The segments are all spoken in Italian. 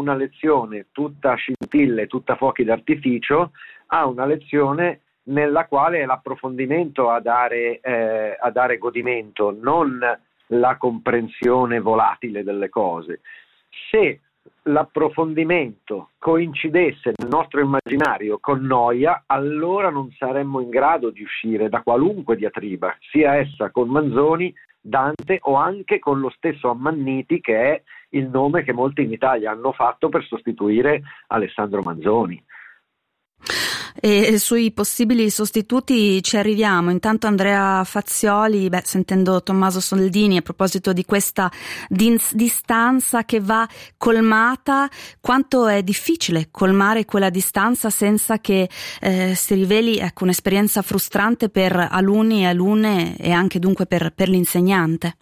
una lezione tutta scintille, tutta fuochi d'artificio, a una lezione nella quale è l'approfondimento a dare godimento, non la comprensione volatile delle cose. Se l'approfondimento coincidesse nel nostro immaginario con noia, allora non saremmo in grado di uscire da qualunque diatriba, sia essa con Manzoni, Dante o anche con lo stesso Ammanniti, che è il nome che molti in Italia hanno fatto per sostituire Alessandro Manzoni. E sui possibili sostituti ci arriviamo. Intanto Andrea Fazioli, sentendo Tommaso Soldini a proposito di questa distanza che va colmata, quanto è difficile colmare quella distanza senza che si riveli un'esperienza frustrante per alunni e alunne e anche dunque per l'insegnante?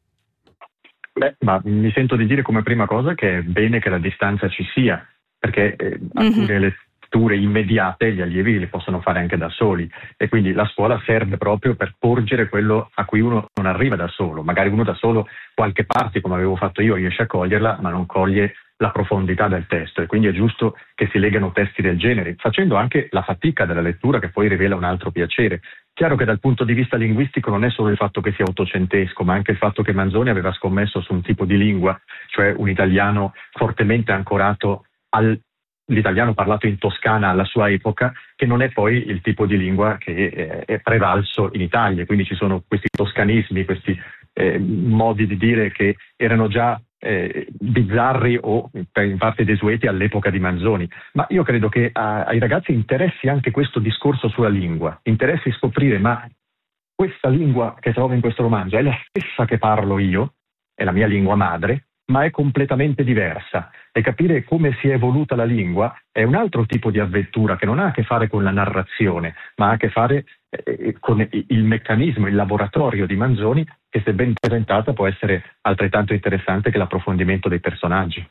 Ma mi sento di dire come prima cosa che è bene che la distanza ci sia, perché alcune letture immediate gli allievi le possono fare anche da soli, e quindi la scuola serve proprio per porgere quello a cui uno non arriva da solo. Magari uno da solo qualche parte, come avevo fatto io, riesce a coglierla, ma non coglie la profondità del testo, e quindi è giusto che si legano testi del genere, facendo anche la fatica della lettura, che poi rivela un altro piacere. Chiaro che dal punto di vista linguistico non è solo il fatto che sia ottocentesco, ma anche il fatto che Manzoni aveva scommesso su un tipo di lingua, cioè un italiano fortemente ancorato l'italiano parlato in Toscana alla sua epoca, che non è poi il tipo di lingua che è prevalso in Italia. Quindi ci sono questi toscanismi, questi modi di dire che erano già bizzarri o in parte desueti all'epoca di Manzoni. Ma io credo che ai ragazzi interessi anche questo discorso sulla lingua, interessi scoprire: ma questa lingua che trovo in questo romanzo è la stessa che parlo io, è la mia lingua madre, ma è completamente diversa, e capire come si è evoluta la lingua è un altro tipo di avventura che non ha a che fare con la narrazione, ma ha a che fare con il meccanismo, il laboratorio di Manzoni, che se ben presentata può essere altrettanto interessante che l'approfondimento dei personaggi.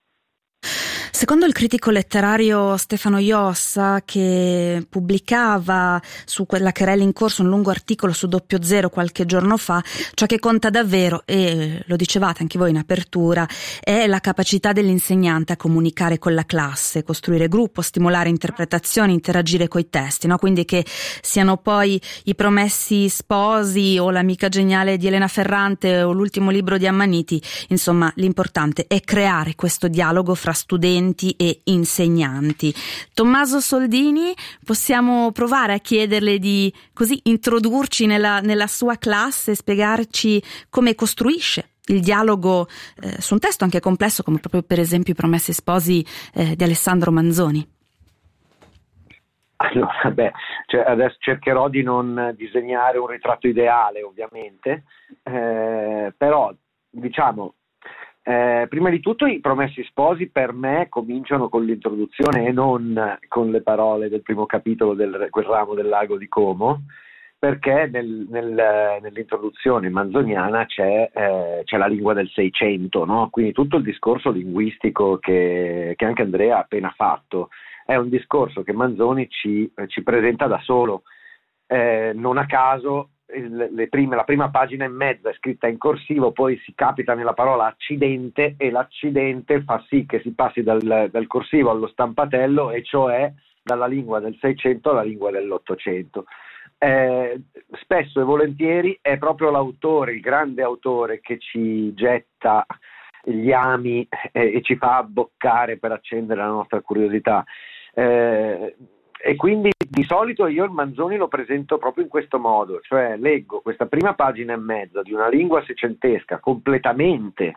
Secondo il critico letterario Stefano Iossa, che pubblicava su quella Querela in corso un lungo articolo su Doppio Zero qualche giorno fa, ciò che conta davvero, e lo dicevate anche voi in apertura, è la capacità dell'insegnante a comunicare con la classe, costruire gruppo, stimolare interpretazioni, interagire coi testi, no? Quindi che siano poi I Promessi Sposi o L'amica geniale di Elena Ferrante o l'ultimo libro di Ammanniti, insomma l'importante è creare questo dialogo fra studenti e insegnanti. Tommaso Soldini, possiamo provare a chiederle di così introdurci nella sua classe, spiegarci come costruisce il dialogo su un testo anche complesso come proprio per esempio I Promessi Sposi di Alessandro Manzoni? Allora, adesso cercherò di non disegnare un ritratto ideale, ovviamente, però diciamo prima di tutto I Promessi Sposi per me cominciano con l'introduzione e non con le parole del primo capitolo del Quel ramo del lago di Como, perché nell'introduzione manzoniana c'è la lingua del Seicento, no? Quindi tutto il discorso linguistico che anche Andrea ha appena fatto è un discorso che Manzoni ci presenta da solo, non a caso. La prima pagina e mezza è scritta in corsivo, poi si capita nella parola accidente, e l'accidente fa sì che si passi dal corsivo allo stampatello, e cioè dalla lingua del Seicento alla lingua dell'Ottocento. Spesso e volentieri è proprio l'autore, il grande autore, che ci getta gli ami e ci fa abboccare per accendere la nostra curiosità. E quindi di solito io il Manzoni lo presento proprio in questo modo, cioè leggo questa prima pagina e mezza di una lingua seicentesca completamente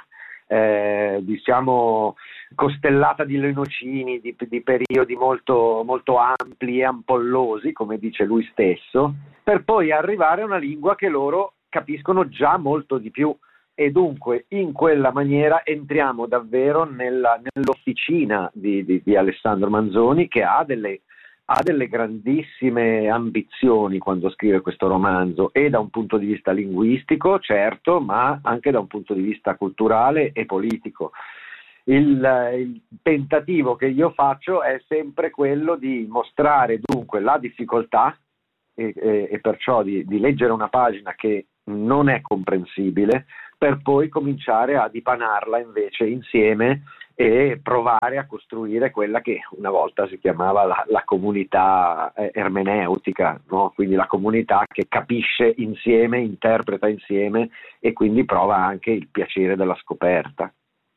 costellata di lenocini, di periodi molto, molto ampli e ampollosi, come dice lui stesso, per poi arrivare a una lingua che loro capiscono già molto di più, e dunque in quella maniera entriamo davvero nell'officina di Alessandro Manzoni, che ha delle grandissime ambizioni quando scrive questo romanzo, e da un punto di vista linguistico, certo, ma anche da un punto di vista culturale e politico. Il tentativo che io faccio è sempre quello di mostrare dunque la difficoltà e perciò di leggere una pagina che non è comprensibile, per poi cominciare a dipanarla invece insieme e provare a costruire quella che una volta si chiamava la comunità ermeneutica, no? Quindi la comunità che capisce insieme, interpreta insieme e quindi prova anche il piacere della scoperta.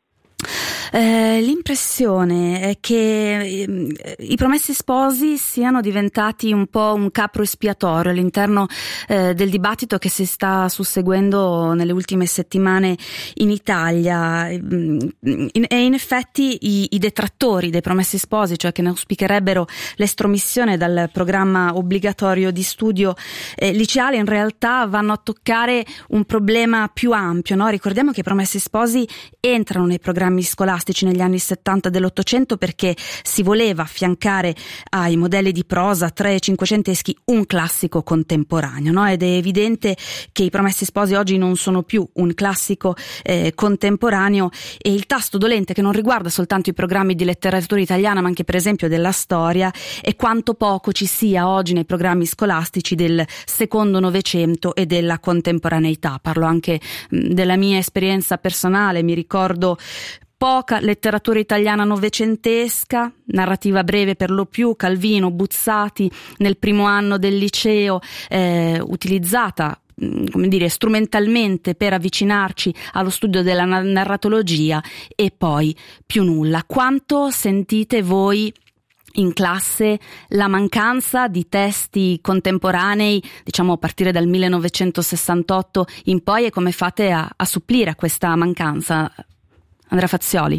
L'impressione è che i Promessi Sposi siano diventati un po' un capro espiatorio all'interno del dibattito che si sta susseguendo nelle ultime settimane in Italia, e in effetti i detrattori dei Promessi Sposi, cioè che ne auspicherebbero l'estromissione dal programma obbligatorio di studio liceale, in realtà vanno a toccare un problema più ampio, no? Ricordiamo che i Promessi Sposi entrano nei programmi scolastici negli anni 70 dell'Ottocento perché si voleva affiancare ai modelli di prosa tre cinquecenteschi un classico contemporaneo, no? Ed è evidente che i Promessi Sposi oggi non sono più un classico contemporaneo, e il tasto dolente che non riguarda soltanto i programmi di letteratura italiana ma anche per esempio della storia è quanto poco ci sia oggi nei programmi scolastici del secondo Novecento e della contemporaneità. Parlo anche della mia esperienza personale, mi ricordo poca letteratura italiana novecentesca, narrativa breve per lo più, Calvino, Buzzati nel primo anno del liceo, utilizzata come dire strumentalmente per avvicinarci allo studio della narratologia, e poi più nulla. Quanto sentite voi in classe la mancanza di testi contemporanei, diciamo a partire dal 1968 in poi, e come fate a supplire a questa mancanza? Andrea Fazzioli.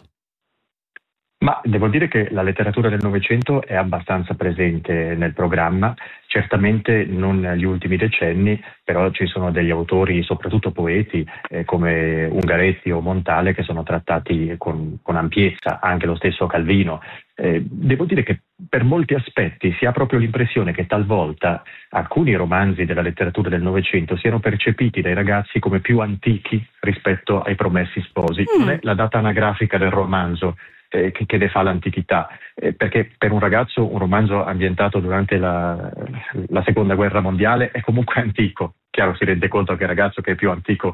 Ma devo dire che la letteratura del Novecento è abbastanza presente nel programma, certamente non negli ultimi decenni, però ci sono degli autori, soprattutto poeti, come Ungaretti o Montale, che sono trattati con ampiezza, anche lo stesso Calvino. Devo dire che per molti aspetti si ha proprio l'impressione che talvolta alcuni romanzi della letteratura del Novecento siano percepiti dai ragazzi come più antichi rispetto ai Promessi Sposi. Non è la data anagrafica del romanzo che ne fa l'antichità, perché per un ragazzo un romanzo ambientato durante la seconda guerra mondiale è comunque antico. Chiaro, si rende conto che il ragazzo che è più antico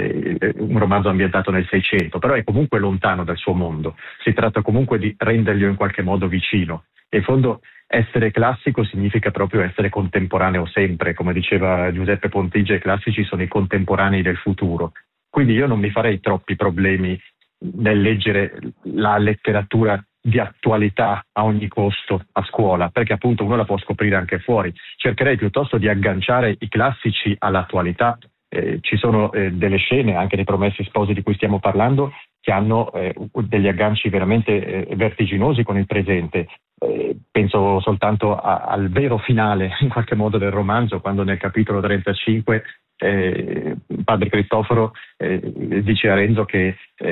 un romanzo ambientato nel Seicento, però è comunque lontano dal suo mondo, si tratta comunque di renderglielo in qualche modo vicino, e in fondo essere classico significa proprio essere contemporaneo sempre, come diceva Giuseppe Pontigia, i classici sono i contemporanei del futuro, quindi io non mi farei troppi problemi nel leggere la letteratura di attualità a ogni costo a scuola, perché appunto uno la può scoprire anche fuori. Cercherei piuttosto di agganciare i classici all'attualità. Ci sono delle scene anche nei Promessi Sposi di cui stiamo parlando che hanno degli agganci veramente vertiginosi con il presente. Penso soltanto al vero finale in qualche modo del romanzo, quando nel capitolo 35 padre Cristoforo dice a Renzo che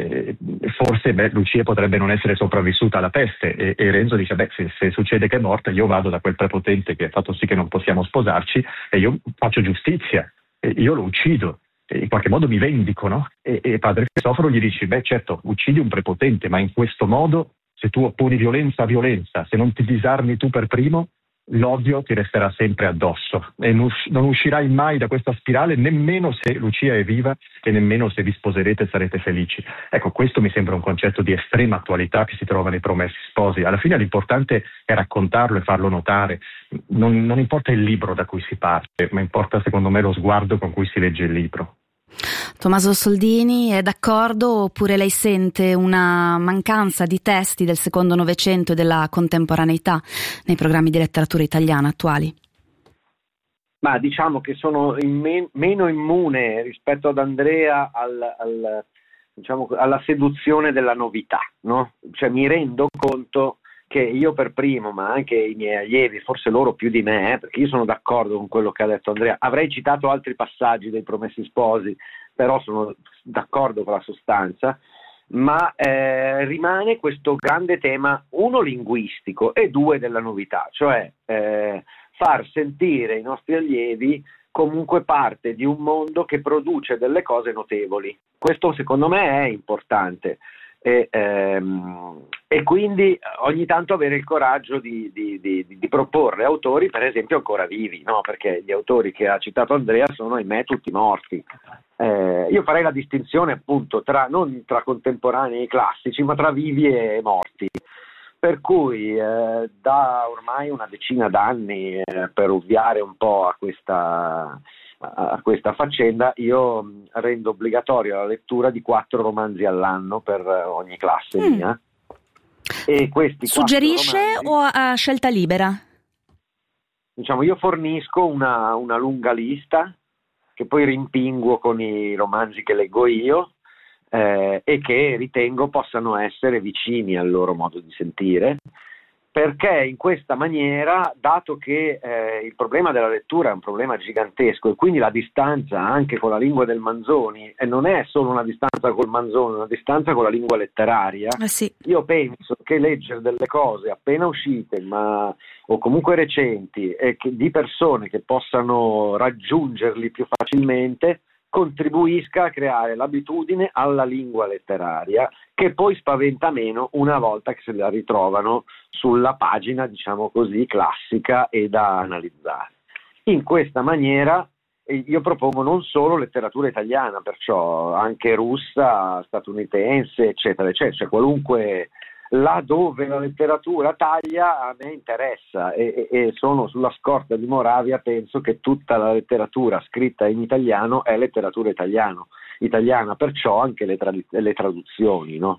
forse Lucia potrebbe non essere sopravvissuta alla peste, e Renzo dice se succede che è morta, io vado da quel prepotente che ha fatto sì che non possiamo sposarci e io faccio giustizia, io lo uccido, in qualche modo mi vendico, no? E padre Cristoforo gli dice certo, uccidi un prepotente, ma in questo modo, se tu opponi violenza a violenza, se non ti disarmi tu per primo, l'odio ti resterà sempre addosso e non uscirai mai da questa spirale, nemmeno se Lucia è viva e nemmeno se vi sposerete e sarete felici. Ecco, questo mi sembra un concetto di estrema attualità che si trova nei Promessi Sposi. Alla fine l'importante è raccontarlo e farlo notare. Non importa il libro da cui si parte, ma importa secondo me lo sguardo con cui si legge il libro. Tommaso Soldini è d'accordo, oppure lei sente una mancanza di testi del secondo Novecento e della contemporaneità nei programmi di letteratura italiana attuali? Ma diciamo che sono meno immune rispetto ad Andrea diciamo, alla seduzione della novità, no? Cioè mi rendo conto che io per primo, ma anche i miei allievi, forse loro più di me, perché io sono d'accordo con quello che ha detto Andrea, avrei citato altri passaggi dei Promessi Sposi, però sono d'accordo con la sostanza, ma rimane questo grande tema, uno linguistico e due della novità, cioè far sentire i nostri allievi comunque parte di un mondo che produce delle cose notevoli. Questo secondo me è importante. E quindi ogni tanto avere il coraggio di proporre autori per esempio ancora vivi, no? Perché gli autori che ha citato Andrea sono ahimè tutti morti, Io farei la distinzione appunto non tra contemporanei e classici, ma tra vivi e morti. Per cui da ormai una decina d'anni, per ovviare un po' a questa faccenda, io rendo obbligatoria la lettura di 4 romanzi all'anno per ogni classe mia. E questi suggerisce romanzi, o a scelta libera? Diciamo, io fornisco una lunga lista che poi rimpinguo con i romanzi che leggo io, e che ritengo possano essere vicini al loro modo di sentire, perché in questa maniera, dato che il problema della lettura è un problema gigantesco e quindi la distanza anche con la lingua del Manzoni, e non è solo una distanza col Manzoni, è una distanza con la lingua letteraria, sì. Io penso che leggere delle cose appena uscite o comunque recenti e di persone che possano raggiungerli più facilmente contribuisca a creare l'abitudine alla lingua letteraria, che poi spaventa meno una volta che se la ritrovano sulla pagina, diciamo così, classica e da analizzare. In questa maniera io propongo non solo letteratura italiana, perciò anche russa, statunitense, eccetera, eccetera, cioè qualunque, là dove la letteratura taglia a me interessa, e sono sulla scorta di Moravia, penso che tutta la letteratura scritta in italiano è letteratura italiana, perciò anche le traduzioni, no?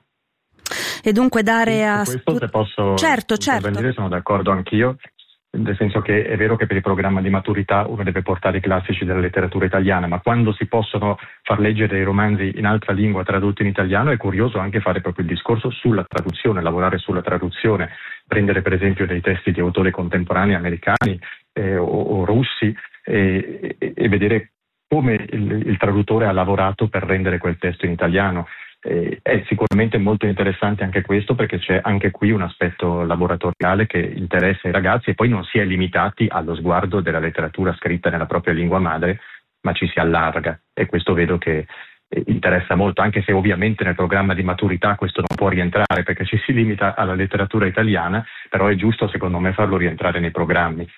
E dunque dare a... Questo se posso certo. Sono d'accordo anch'io, nel senso che è vero che per il programma di maturità uno deve portare i classici della letteratura italiana, ma quando si possono far leggere dei romanzi in altra lingua tradotti in italiano è curioso anche fare proprio il discorso sulla traduzione, lavorare sulla traduzione, prendere per esempio dei testi di autori contemporanei americani o russi e vedere come il traduttore ha lavorato per rendere quel testo in italiano. È sicuramente molto interessante anche questo, perché c'è anche qui un aspetto laboratoriale che interessa i ragazzi, e poi non si è limitati allo sguardo della letteratura scritta nella propria lingua madre, ma ci si allarga, e questo vedo che interessa molto, anche se ovviamente nel programma di maturità questo non può rientrare perché ci si limita alla letteratura italiana, però è giusto secondo me farlo rientrare nei programmi.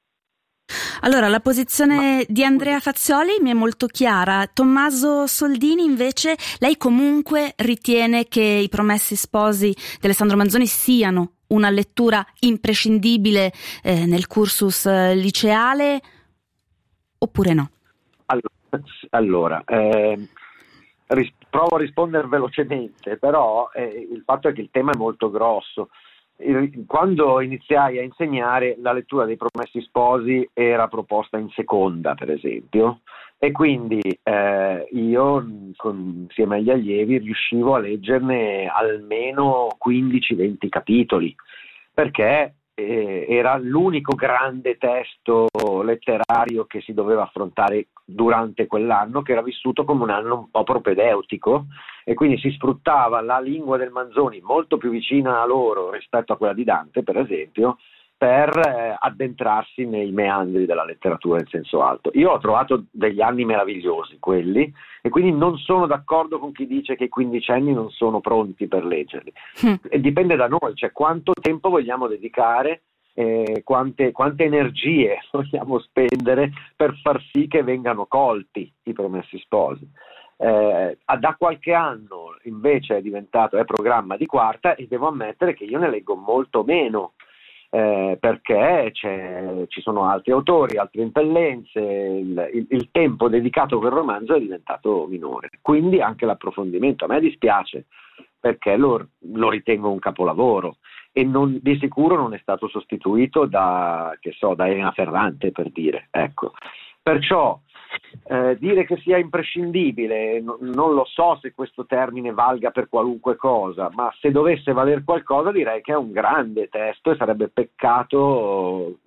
Allora, la posizione di Andrea Fazzioli mi è molto chiara. Tommaso Soldini invece, lei comunque ritiene che I Promessi Sposi di Alessandro Manzoni siano una lettura imprescindibile nel cursus liceale, oppure no? Allora, provo a rispondere velocemente, però il fatto è che il tema è molto grosso. Quando iniziai a insegnare, la lettura dei Promessi Sposi era proposta in seconda, per esempio, e quindi io insieme agli allievi riuscivo a leggerne almeno 15-20 capitoli, perché era l'unico grande testo letterario che si doveva affrontare durante quell'anno, che era vissuto come un anno un po' propedeutico, e quindi si sfruttava la lingua del Manzoni molto più vicina a loro rispetto a quella di Dante, per esempio, per addentrarsi nei meandri della letteratura in senso alto. Io ho trovato degli anni meravigliosi quelli, e quindi non sono d'accordo con chi dice che i quindicenni non sono pronti per leggerli. E dipende da noi, cioè quanto tempo vogliamo dedicare, quante energie vogliamo spendere per far sì che vengano colti i Promessi Sposi. Da qualche anno invece è programma di quarta, e devo ammettere che io ne leggo molto meno, perché ci sono altri autori, altre impellenze, il tempo dedicato a quel romanzo è diventato minore, quindi anche l'approfondimento. A me dispiace, perché lo ritengo un capolavoro, e di sicuro non è stato sostituito da Elena Ferrante, per dire, ecco. Perciò dire che sia imprescindibile, non lo so se questo termine valga per qualunque cosa, ma se dovesse valer qualcosa direi che è un grande testo, e sarebbe peccato,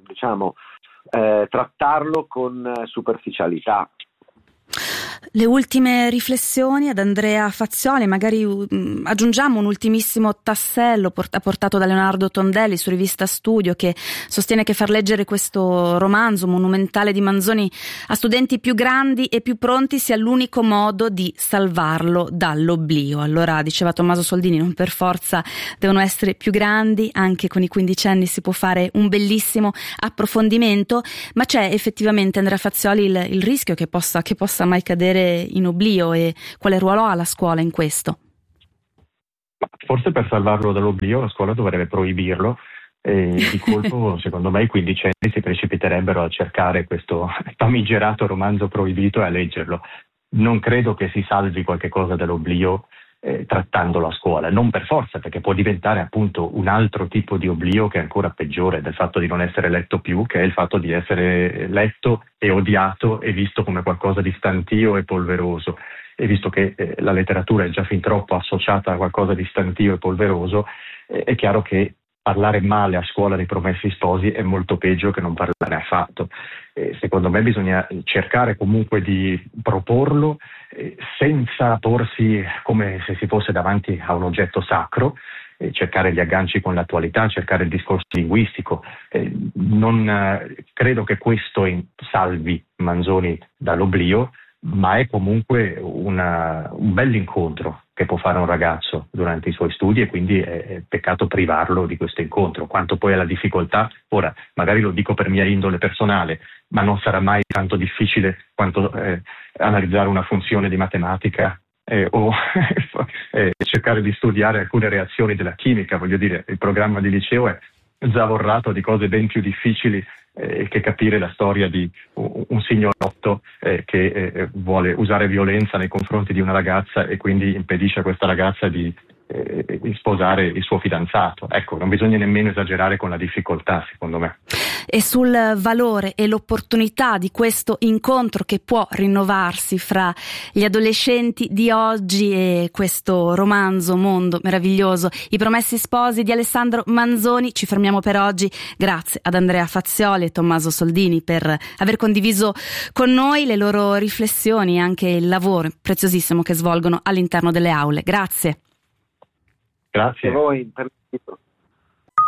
trattarlo con superficialità. Le ultime riflessioni ad Andrea Fazzioli, magari aggiungiamo un ultimissimo tassello portato da Leonardo Tondelli su Rivista Studio, che sostiene che far leggere questo romanzo monumentale di Manzoni a studenti più grandi e più pronti sia l'unico modo di salvarlo dall'oblio. Allora, diceva Tommaso Soldini, non per forza devono essere più grandi, anche con i quindicenni si può fare un bellissimo approfondimento, ma c'è effettivamente, Andrea Fazzioli, il rischio che possa mai cadere cadere in oblio, e quale ruolo ha la scuola in questo? Forse per salvarlo dall'oblio la scuola dovrebbe proibirlo, e di colpo secondo me i quindicenni si precipiterebbero a cercare questo famigerato romanzo proibito e a leggerlo. Non credo che si salvi qualche cosa dall'oblio trattandolo a scuola, non per forza, perché può diventare appunto un altro tipo di oblio che è ancora peggiore del fatto di non essere letto più, che è il fatto di essere letto e odiato e visto come qualcosa di stantio e polveroso. E visto che la letteratura è già fin troppo associata a qualcosa di stantio e polveroso, è chiaro che parlare male a scuola dei Promessi Sposi è molto peggio che non parlarne affatto. Secondo me bisogna cercare comunque di proporlo senza porsi come se si fosse davanti a un oggetto sacro, cercare gli agganci con l'attualità, cercare il discorso linguistico. Non credo che questo salvi Manzoni dall'oblio, ma è comunque un bell'incontro che può fare un ragazzo durante i suoi studi, e quindi è peccato privarlo di questo incontro. Quanto poi alla difficoltà, ora magari lo dico per mia indole personale, ma non sarà mai tanto difficile quanto analizzare una funzione di matematica o cercare di studiare alcune reazioni della chimica. Voglio dire, il programma di liceo è zavorrato di cose ben più difficili che capire la storia di un signorotto che vuole usare violenza nei confronti di una ragazza e quindi impedisce a questa ragazza di sposare il suo fidanzato. Ecco, non bisogna nemmeno esagerare con la difficoltà, secondo me. E sul valore e l'opportunità di questo incontro che può rinnovarsi fra gli adolescenti di oggi e questo romanzo mondo meraviglioso, I Promessi Sposi di Alessandro Manzoni, ci fermiamo per oggi. Grazie ad Andrea Fazioli e Tommaso Soldini per aver condiviso con noi le loro riflessioni e anche il lavoro preziosissimo che svolgono all'interno delle aule. Grazie. Grazie a voi per